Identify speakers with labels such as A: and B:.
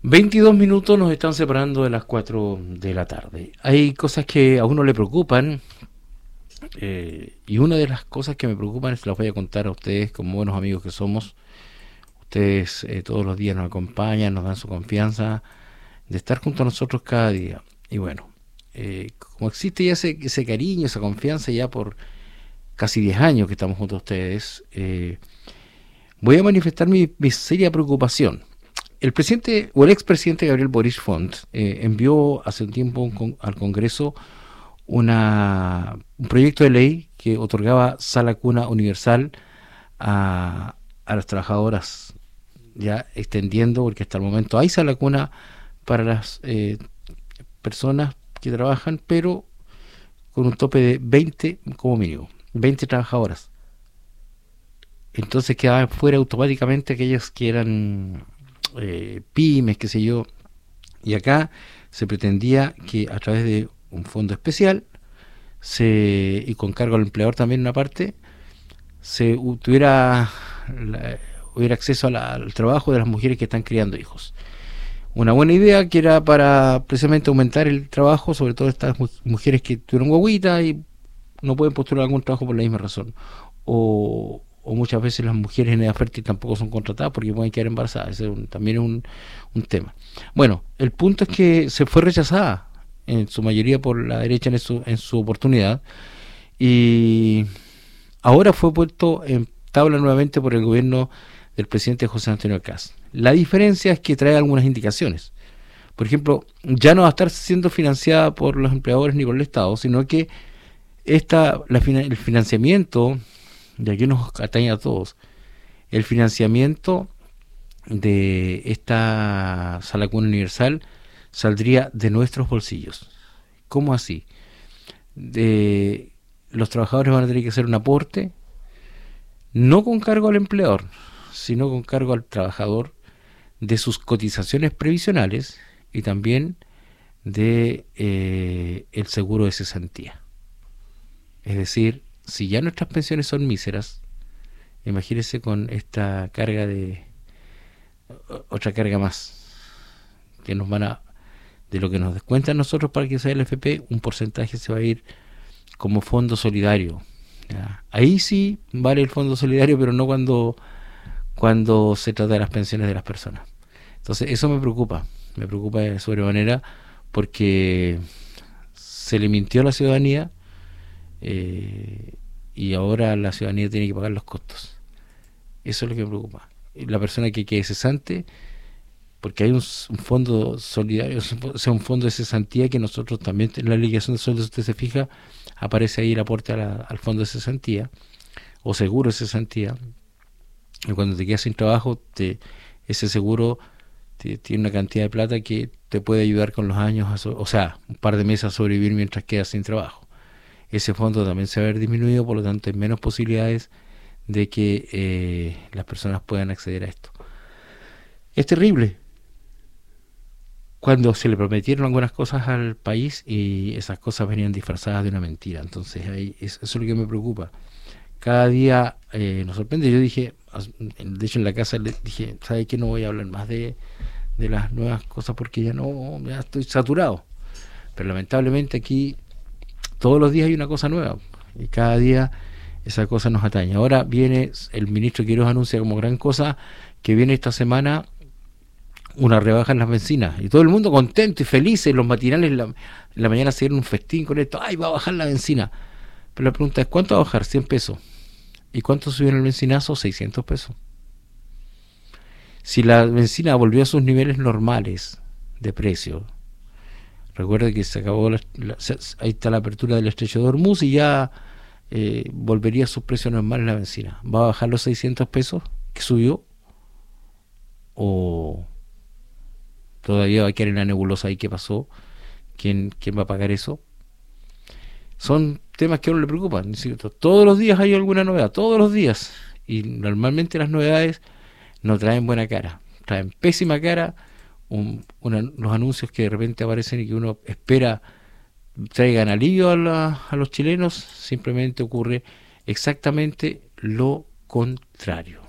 A: 22 minutos nos están separando de las 4 de la tarde. Hay cosas que a uno le preocupan, y una de las cosas que me preocupan se las voy a contar a ustedes como buenos amigos que somos. Ustedes todos los días nos acompañan, nos dan su confianza de estar junto a nosotros cada día. Y bueno, como existe ya ese cariño, esa confianza ya por casi 10 años que estamos junto a ustedes, voy a manifestar mi seria preocupación. El presidente o el expresidente Gabriel Boric Font envió hace un tiempo al Congreso un proyecto de ley que otorgaba sala cuna universal a las trabajadoras, ya extendiendo, porque hasta el momento hay sala cuna para las personas que trabajan, pero con un tope de 20 como mínimo, 20 trabajadoras. Entonces quedaban fuera automáticamente aquellas que eran pymes, qué sé yo, y acá se pretendía que a través de un fondo especial y con cargo al empleador también una parte, hubiera acceso al trabajo de las mujeres que están criando hijos. Una buena idea que era para precisamente aumentar el trabajo, sobre todo estas mujeres que tuvieron guaguita y no pueden postular algún trabajo por la misma razón, o muchas veces las mujeres en edad fértil tampoco son contratadas porque pueden quedar embarazadas. También es un tema. Bueno, el punto es que se fue rechazada en su mayoría por la derecha en su oportunidad, y ahora fue puesto en tabla nuevamente por el gobierno del presidente José Antonio Kast. La diferencia es que trae algunas indicaciones. Por ejemplo, ya no va a estar siendo financiada por los empleadores ni por el Estado, sino que el financiamiento, y aquí nos atañe a todos, el financiamiento de esta sala cuna universal saldría de nuestros bolsillos. ¿Cómo así? Los trabajadores van a tener que hacer un aporte, no con cargo al empleador, sino con cargo al trabajador, de sus cotizaciones previsionales y también de el seguro de cesantía. Es decir, si ya nuestras pensiones son míseras, imagínense con esta carga otra carga más, que nos de lo que nos descuentan nosotros para que sea el FP, un porcentaje se va a ir como fondo solidario. ¿Ya? Ahí sí vale el fondo solidario, pero no cuando se trata de las pensiones de las personas. Entonces eso me preocupa de sobremanera, porque se le mintió a la ciudadanía, y ahora la ciudadanía tiene que pagar los costos. Eso es lo que me preocupa. La persona que quede cesante, porque hay un fondo solidario, o sea, un fondo de cesantía que nosotros también, en la liquidación de sueldos, si usted se fija, aparece ahí el aporte al fondo de cesantía o seguro de cesantía, y cuando te quedas sin trabajo, ese seguro tiene una cantidad de plata que te puede ayudar con los años, o sea, un par de meses a sobrevivir mientras quedas sin trabajo. Ese fondo también se va a ver disminuido, por lo tanto hay menos posibilidades de que las personas puedan acceder a esto. Es terrible cuando se le prometieron algunas cosas al país y esas cosas venían disfrazadas de una mentira. Entonces eso es lo que me preocupa. Cada día nos sorprende. Yo dije, de hecho en la casa le dije, ¿sabe qué? No voy a hablar más de las nuevas cosas porque ya estoy saturado. Pero lamentablemente aquí todos los días hay una cosa nueva y cada día esa cosa nos atañe. Ahora viene, el ministro Quiroz anuncia como gran cosa que viene esta semana una rebaja en las bencinas, y todo el mundo contento y feliz. En los matinales en la mañana se dieron un festín con esto, ¡ay, va a bajar la bencina! Pero la pregunta es, ¿cuánto va a bajar? 100 pesos. ¿Y cuánto subió en el bencinazo? 600 pesos. Si la bencina volvió a sus niveles normales de precio, recuerde que se acabó ahí está la apertura del estrecho de Hormuz y ya volvería a sus precios normales la bencina. ¿Va a bajar los 600 pesos que subió? ¿O todavía va a quedar en la nebulosa ahí? ¿Qué pasó? ¿Quién va a pagar eso? Son temas que a uno le preocupan, ¿cierto? Todos los días hay alguna novedad, todos los días. Y normalmente las novedades no traen buena cara, traen pésima cara. Los anuncios que de repente aparecen y que uno espera traigan alivio a los chilenos, simplemente ocurre exactamente lo contrario.